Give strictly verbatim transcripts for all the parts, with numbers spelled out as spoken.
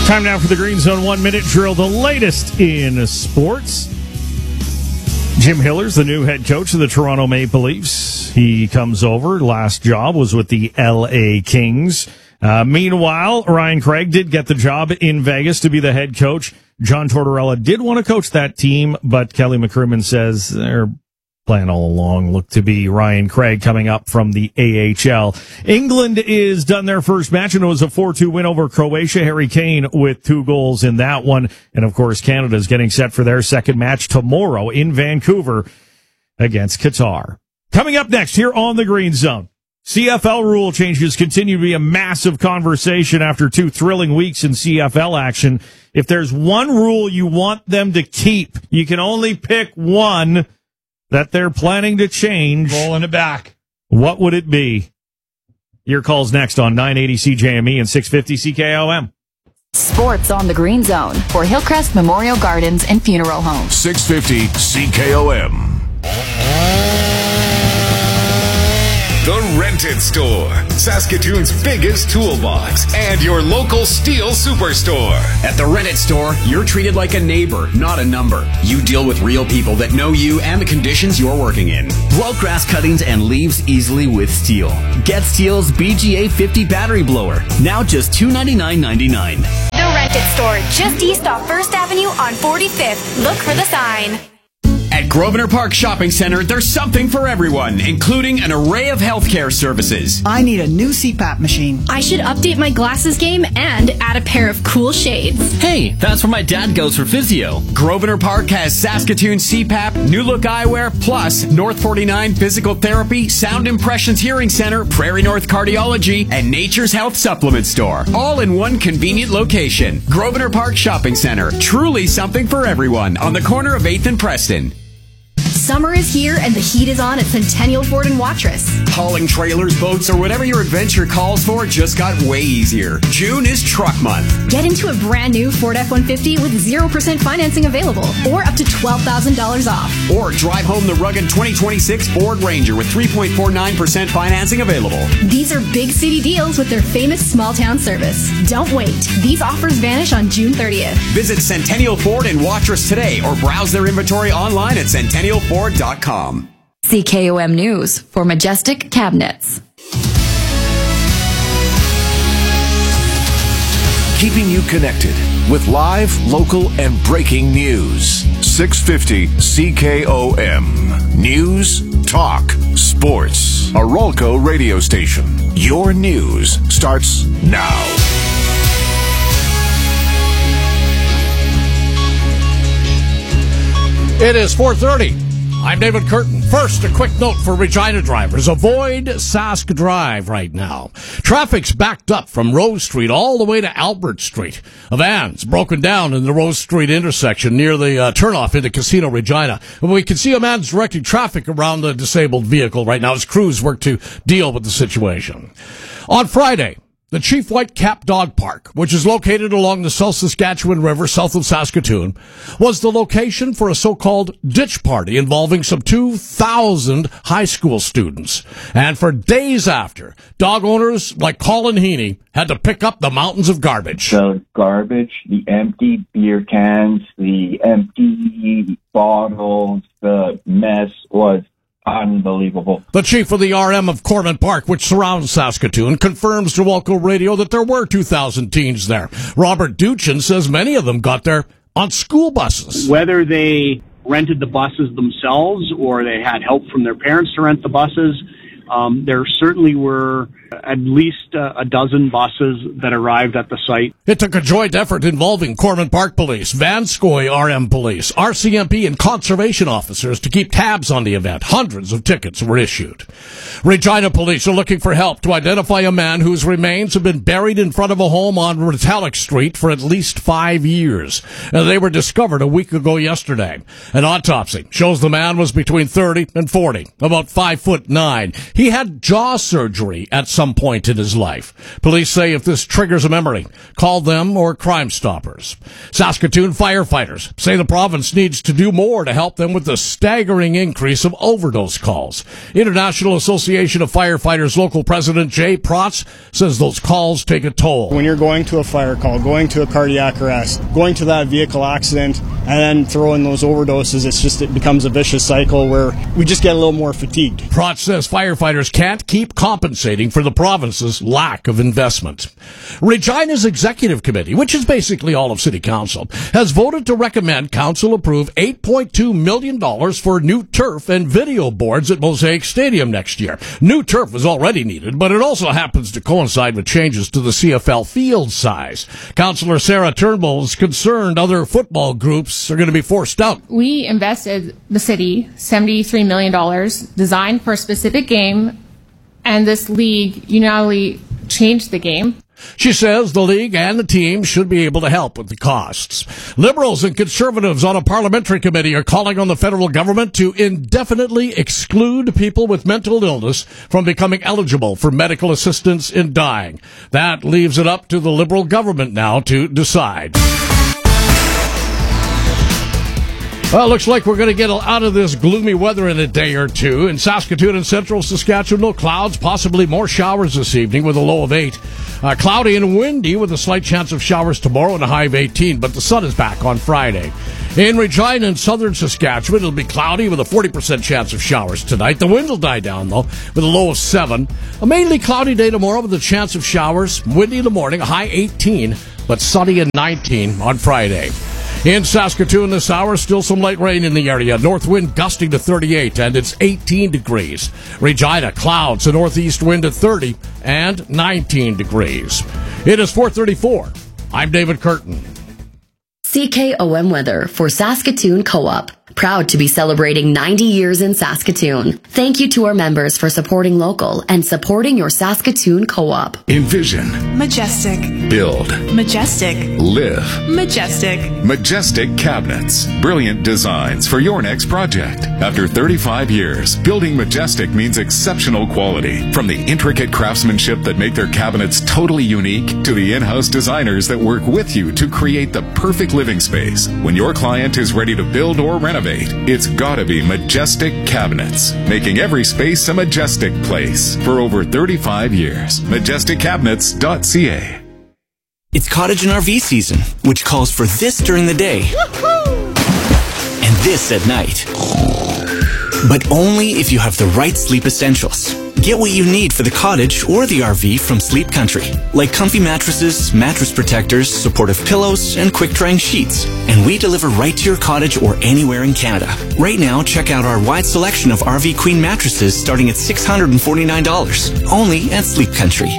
Time now for the Green Zone one-minute drill, the latest in sports. Jim Hiller's the new head coach of the Toronto Maple Leafs. He comes over. Last job was with the L A Kings. Uh, meanwhile, Ryan Craig did get the job in Vegas to be the head coach. John Tortorella did want to coach that team, but Kelly McCrimmon says their plan all along looked to be Ryan Craig coming up from the A H L. England is done their first match, and it was a four two win over Croatia. Harry Kane with two goals in that one. And, of course, Canada's getting set for their second match tomorrow in Vancouver against Qatar. Coming up next here on the Green Zone. C F L rule changes continue to be a massive conversation after two thrilling weeks in C F L action. If there's one rule you want them to keep, you can only pick one that they're planning to change. Rolling it back. What would it be? Your call's next on nine eighty C J M E and six fifty C K O M. Sports on the Green Zone for Hillcrest Memorial Gardens and Funeral Home. six fifty C K O M. The Rented Store, Saskatoon's biggest toolbox, and your local steel superstore. At the Rented Store, you're treated like a neighbor, not a number. You deal with real people that know you and the conditions you're working in. Blow out grass cuttings and leaves easily with Steel. Get Steel's B G A fifty battery blower, now just two hundred ninety-nine dollars and ninety-nine cents. The Rented Store, just east off First Avenue on forty-fifth. Look for the sign. At Grosvenor Park Shopping Center, there's something for everyone, including an array of healthcare services. I need a new C PAP machine. I should update my glasses game and add a pair of cool shades. Hey, that's where my dad goes for physio. Grosvenor Park has Saskatoon C PAP, New Look Eyewear, plus North forty-nine Physical Therapy, Sound Impressions Hearing Center, Prairie North Cardiology, and Nature's Health Supplement Store. All in one convenient location. Grosvenor Park Shopping Center. Truly something for everyone on the corner of eighth and Preston. Summer is here and the heat is on at Centennial Ford in Watrous. Hauling trailers, boats, or whatever your adventure calls for just got way easier. June is truck month. Get into a brand new Ford F one fifty with zero percent financing available or up to twelve thousand dollars off. Or drive home the rugged twenty twenty-six Ford Ranger with three point four nine percent financing available. These are big city deals with their famous small town service. Don't wait. These offers vanish on June thirtieth. Visit Centennial Ford in Watrous today or browse their inventory online at centennial ford dot com. C K O M News for Majestic Cabinets. Keeping you connected with live, local, and breaking news. six fifty C K O M. News, talk, sports. A Rolco radio station. Your news starts now. It is four thirty. I'm David Curtin. First, a quick note for Regina drivers. Avoid Sask Drive right now. Traffic's backed up from Rose Street all the way to Albert Street. A van's broken down in the Rose Street intersection near the uh, turnoff into Casino Regina. And we can see a man's directing traffic around the disabled vehicle right now as crews work to deal with the situation. On Friday, the Chief White Cap Dog Park, which is located along the South Saskatchewan River south of Saskatoon, was the location for a so-called ditch party involving some two thousand high school students. And for days after, dog owners like Colin Heaney had to pick up the mountains of garbage. The garbage, the empty beer cans, the empty bottles, the mess was unbelievable. The chief of the R M of Corman Park, which surrounds Saskatoon, confirms to Walco Radio that there were two thousand teens there. Robert Duchin says many of them got there on school buses. Whether they rented the buses themselves or they had help from their parents to rent the buses, um, there certainly were at least uh, a dozen buses that arrived at the site. It took a joint effort involving Corman Park Police, Vanscoy R M Police, R C M P, and conservation officers to keep tabs on the event. Hundreds of tickets were issued. Regina Police are looking for help to identify a man whose remains have been buried in front of a home on Metallic Street for at least five years. And they were discovered a week ago yesterday. An autopsy shows the man was between thirty and forty, about five foot nine. He had jaw surgery at some some point in his life. Police say if this triggers a memory, call them or Crime Stoppers. Saskatoon firefighters say the province needs to do more to help them with the staggering increase of overdose calls. International Association of Firefighters local president Jay Protz says those calls take a toll. When you're going to a fire call, going to a cardiac arrest, going to that vehicle accident, and then throwing those overdoses, it's just, it becomes a vicious cycle where we just get a little more fatigued. Protz says firefighters can't keep compensating for the province's lack of investment. Regina's executive committee, which is basically all of city council, has voted to recommend council approve eight point two million dollars for new turf and video boards at Mosaic Stadium next year. New turf was already needed, but it also happens to coincide with changes to the C F L field size. Councillor Sarah Turnbull is concerned other football groups are going to be forced out. We invested, the city, seventy-three million dollars designed for a specific game, and this league unilaterally changed the game. She says the league and the team should be able to help with the costs. Liberals and conservatives on a parliamentary committee are calling on the federal government to indefinitely exclude people with mental illness from becoming eligible for medical assistance in dying. That leaves it up to the Liberal government now to decide. Well, it looks like we're going to get out of this gloomy weather in a day or two. In Saskatoon and central Saskatchewan, no clouds, possibly more showers this evening with a low of eight. Uh, cloudy and windy with a slight chance of showers tomorrow and a high of eighteen, but the sun is back on Friday. In Regina and southern Saskatchewan, it'll be cloudy with a forty percent chance of showers tonight. The wind will die down, though, with a low of seven. A mainly cloudy day tomorrow with a chance of showers. Windy in the morning, a high eighteen, but sunny and nineteen on Friday. In Saskatoon this hour, still some light rain in the area. North wind gusting to thirty-eight, and it's eighteen degrees. Regina, clouds, a northeast wind at thirty, and nineteen degrees. It is four thirty-four. I'm David Curtin. C K O M weather for Saskatoon Co-op. Proud to be celebrating ninety years in Saskatoon. Thank you to our members for supporting local and supporting your Saskatoon Co-op. Envision. Majestic. Build. Majestic. Live. Majestic. Majestic Cabinets. Brilliant designs for your next project. After thirty-five years, building Majestic means exceptional quality. From the intricate craftsmanship that make their cabinets totally unique to the in-house designers that work with you to create the perfect living space. When your client is ready to build or renovate, it's gotta be Majestic Cabinets, making every space a majestic place for over thirty-five years. majestic cabinets dot c a. It's cottage and R V season, which calls for this during the day and this at night. But only if you have the right sleep essentials. Get what you need for the cottage or the R V from Sleep Country, like comfy mattresses, mattress protectors, supportive pillows, and quick-drying sheets. And we deliver right to your cottage or anywhere in Canada. Right now, check out our wide selection of R V Queen mattresses starting at six hundred forty-nine dollars, only at Sleep Country.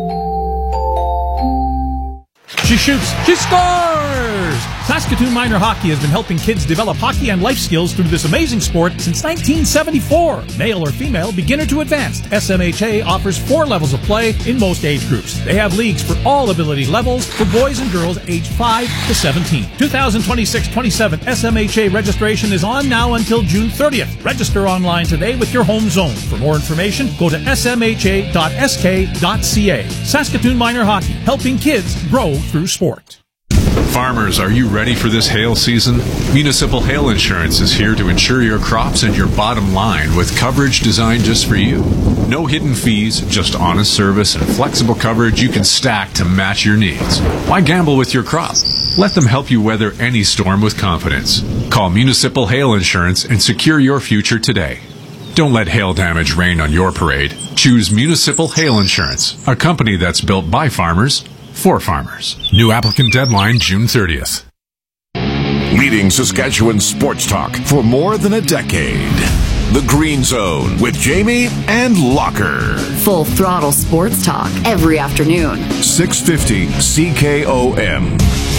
She shoots. She scores! Saskatoon Minor Hockey has been helping kids develop hockey and life skills through this amazing sport since nineteen seventy-four. Male or female, beginner to advanced, S M H A offers four levels of play in most age groups. They have leagues for all ability levels for boys and girls aged five to seventeen. twenty twenty-six twenty-seven S M H A registration is on now until June thirtieth. Register online today with your home zone. For more information, go to s m h a dot s k dot c a. Saskatoon Minor Hockey, helping kids grow through sport. Farmers, are you ready for this hail season? Municipal Hail Insurance is here to insure your crops and your bottom line with coverage designed just for you. No hidden fees, just honest service and flexible coverage you can stack to match your needs. Why gamble with your crop? Let them help you weather any storm with confidence. Call Municipal Hail Insurance and secure your future today. Don't let hail damage rain on your parade. Choose Municipal Hail Insurance, a company that's built by farmers for farmers. New applicant deadline June thirtieth. Leading Saskatchewan sports talk for more than a decade. The Green Zone with Jamie and Locker. Full throttle sports talk every afternoon. six fifty C K O M.